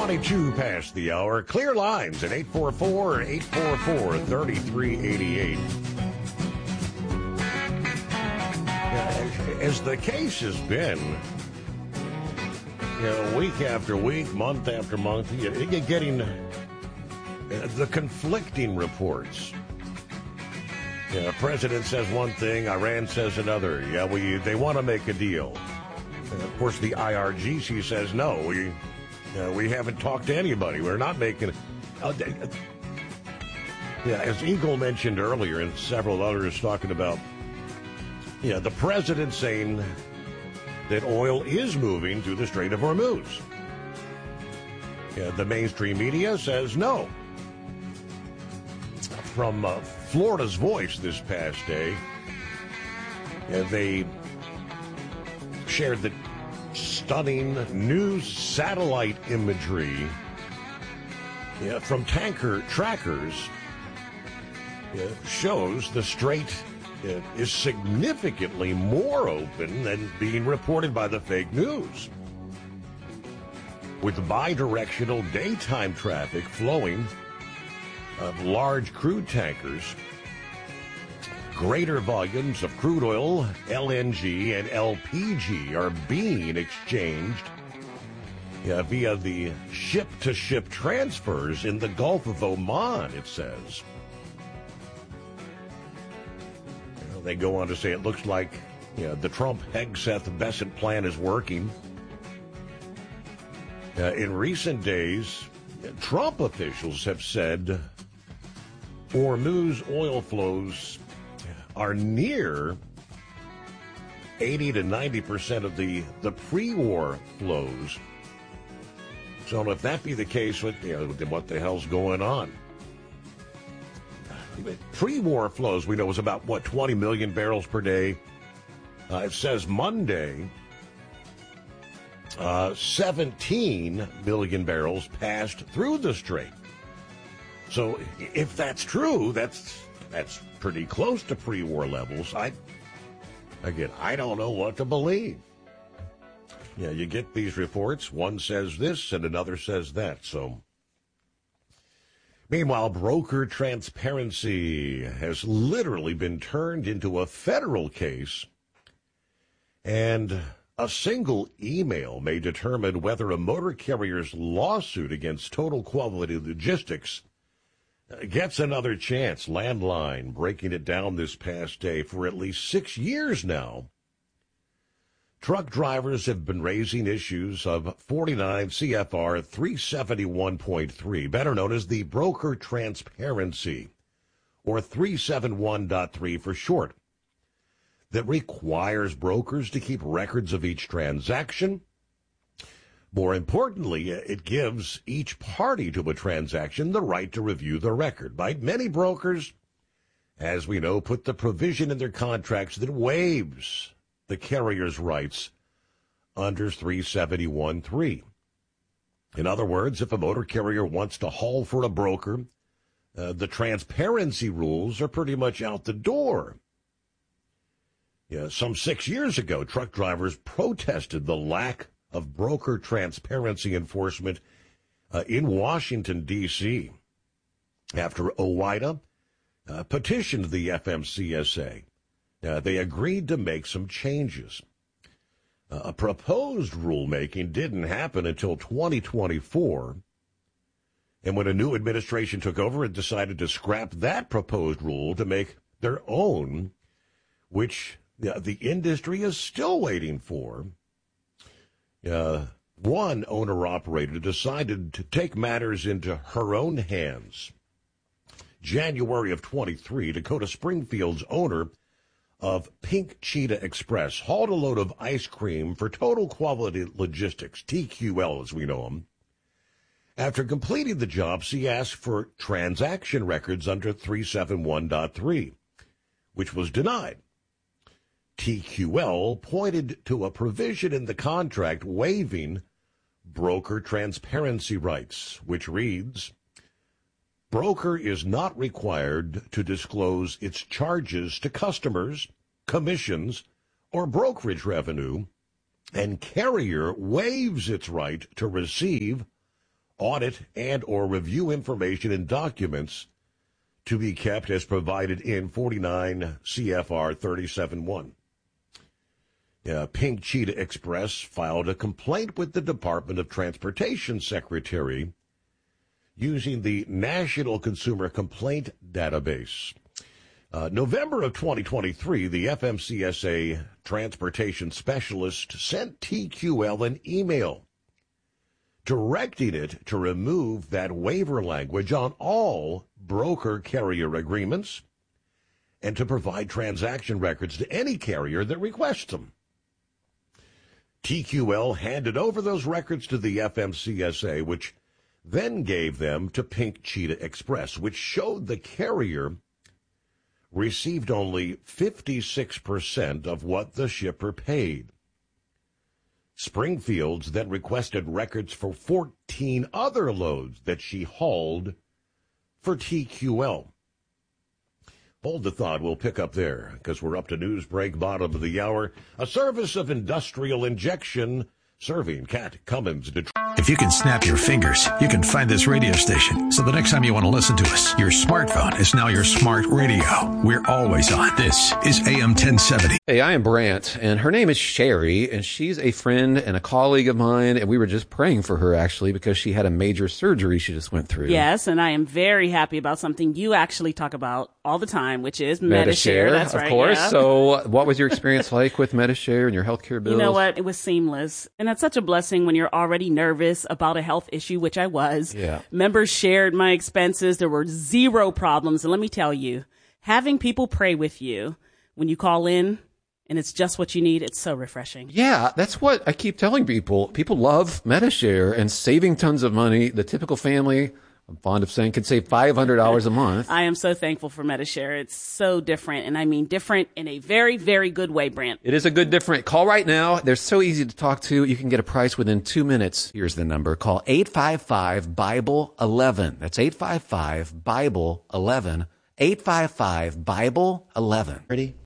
22 past the hour. Clear lines at 844-844-3388. As the case has been, week after week, month after month, you're getting the conflicting reports. President says one thing, Iran says another. They want to make a deal. Of course, the IRGC says no. We haven't talked to anybody. We're not making it. As Eagle mentioned earlier, and several others talking about, the president saying that oil is moving through the Strait of Hormuz. The mainstream media says no. From Florida's Voice this past day, they shared the stunning new satellite imagery from tanker trackers. Shows the strait is significantly more open than being reported by the fake news, with bi-directional daytime traffic flowing of large crude tankers. Greater volumes of crude oil, LNG, and LPG are being exchanged via the ship-to-ship transfers in the Gulf of Oman, it says. They go on to say it looks like the Trump-Hegseth-Bessent plan is working. In recent days, Trump officials have said Hormuz oil flows are near 80 to 90% of the pre-war flows. So if that be the case, what the hell's going on? Pre-war flows, we know, was about, 20 million barrels per day. It says Monday, 17 million barrels passed through the strait. So if that's true, that's pretty close to pre-war levels. I don't know what to believe. You get these reports. One says this and another says that. So, meanwhile, broker transparency has literally been turned into a federal case, and a single email may determine whether a motor carrier's lawsuit against Total Quality Logistics gets another chance. Landline breaking it down this past day. For at least 6 years now, truck drivers have been raising issues of 49 CFR 371.3, better known as the broker transparency, or 371.3 for short, that requires brokers to keep records of each transaction. More importantly, it gives each party to a transaction the right to review the record. Right? Many brokers, as we know, put the provision in their contracts that waives the carrier's rights under 371.3. In other words, if a motor carrier wants to haul for a broker, the transparency rules are pretty much out the door. Some 6 years ago, truck drivers protested the lack of broker transparency enforcement in Washington, D.C. after OOIDA petitioned the FMCSA. They agreed to make some changes. A proposed rulemaking didn't happen until 2024, and when a new administration took over, it decided to scrap that proposed rule to make their own, which the industry is still waiting for. One owner-operator decided to take matters into her own hands. January of 23, Dakota Springfield's owner of Pink Cheetah Express hauled a load of ice cream for Total Quality Logistics, TQL as we know them. After completing the job, she asked for transaction records under 371.3, which was denied. TQL pointed to a provision in the contract waiving broker transparency rights, which reads, broker is not required to disclose its charges to customers, commissions, or brokerage revenue, and carrier waives its right to receive audit, and or review information and documents to be kept as provided in 49 CFR 37.1. Pink Cheetah Express filed a complaint with the Department of Transportation Secretary using the National Consumer Complaint Database. November of 2023, the FMCSA transportation specialist sent TQL an email directing it to remove that waiver language on all broker-carrier agreements and to provide transaction records to any carrier that requests them. TQL handed over those records to the FMCSA, which then gave them to Pink Cheetah Express, which showed the carrier received only 56% of what the shipper paid. Springfield's then requested records for 14 other loads that she hauled for TQL. Hold the thought. We'll pick up there because we're up to news break, bottom of the hour. A service of Industrial Injection, serving Cat Cummins, Detroit. If you can snap your fingers, you can find this radio station. So the next time you want to listen to us, your smartphone is now your smart radio. We're always on. This is AM 1070. Hey, I am Brant, and her name is Sherry, and she's a friend and a colleague of mine, and we were just praying for her, actually, because she had a major surgery she just went through. Yes, and I am very happy about something you actually talk about all the time, which is Medi-Share. That's right, of course. Yeah. So what was your experience like with Medi-Share and your healthcare bills? You know what? It was seamless. And that's such a blessing when you're already nervous about a health issue, which I was. Yeah. Members shared my expenses. There were zero problems. And let me tell you, having people pray with you when you call in and it's just what you need, it's so refreshing. Yeah, that's what I keep telling people. People love Medi-Share and saving tons of money. The typical family, I'm fond of saying, could save $500 a month. I am so thankful for Medi-Share. It's so different, and I mean different in a very, very good way, Brant. It is a good different. Call right now. They're so easy to talk to. You can get a price within 2 minutes. Here's the number. Call 855-BIBLE-11. That's 855-BIBLE-11. 855-BIBLE-11. Ready?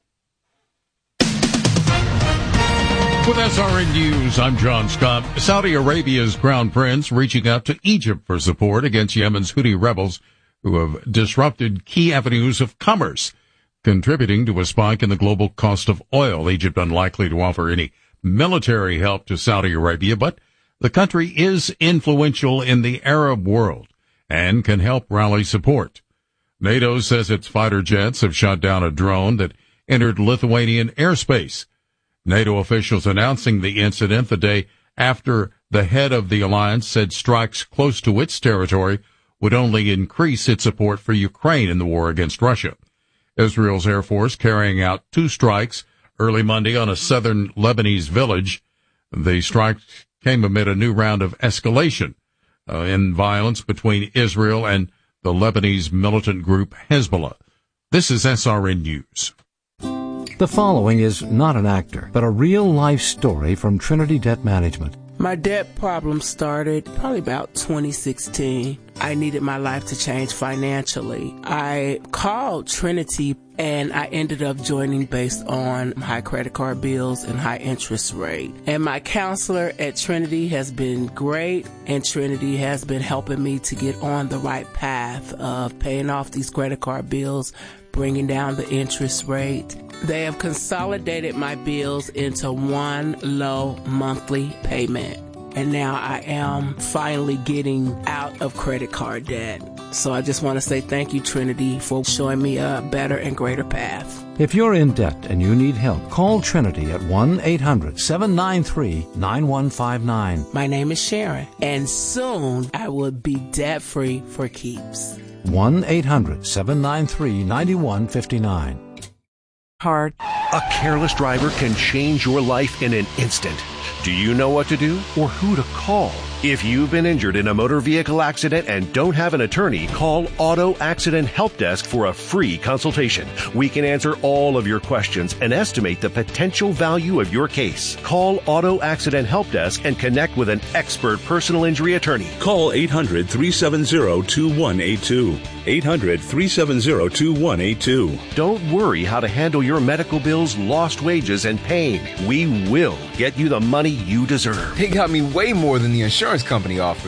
With SRN News, I'm John Scott. Saudi Arabia's crown prince reaching out to Egypt for support against Yemen's Houthi rebels who have disrupted key avenues of commerce, contributing to a spike in the global cost of oil. Egypt unlikely to offer any military help to Saudi Arabia, but the country is influential in the Arab world and can help rally support. NATO says its fighter jets have shot down a drone that entered Lithuanian airspace. NATO officials announcing the incident the day after the head of the alliance said strikes close to its territory would only increase its support for Ukraine in the war against Russia. Israel's Air Force carrying out 2 strikes early Monday on a southern Lebanese village. The strike came amid a new round of escalation in violence between Israel and the Lebanese militant group Hezbollah. This is SRN News. The following is not an actor, but a real-life story from Trinity Debt Management. My debt problem started probably about 2016. I needed my life to change financially. I called Trinity and I ended up joining based on high credit card bills and high interest rate. And my counselor at Trinity has been great, and Trinity has been helping me to get on the right path of paying off these credit card bills, bringing down the interest rate. They have consolidated my bills into one low monthly payment. And now I am finally getting out of credit card debt. So I just want to say thank you, Trinity, for showing me a better and greater path. If you're in debt and you need help, call Trinity at 1-800-793-9159. My name is Sharon, and soon I will be debt-free for keeps. 1-800-793-9159. Hard. A careless driver can change your life in an instant. Do you know what to do or who to call? If you've been injured in a motor vehicle accident and don't have an attorney, call Auto Accident Help Desk for a free consultation. We can answer all of your questions and estimate the potential value of your case. Call Auto Accident Help Desk and connect with an expert personal injury attorney. Call 800-370-2182. 800-370-2182. Don't worry how to handle your medical bills, lost wages, and pain. We will get you the money you deserve. They got me way more than the insurance company offered.